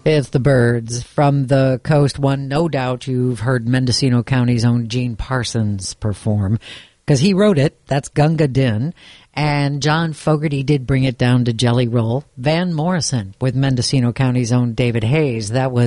It's the Byrds. From the coast one, no doubt you've heard Mendocino County's own Gene Parsons perform, because he wrote it. That's Gunga Din. And John Fogerty did bring it down to Jelly Roll. Van Morrison with Mendocino County's own David Hayes. That was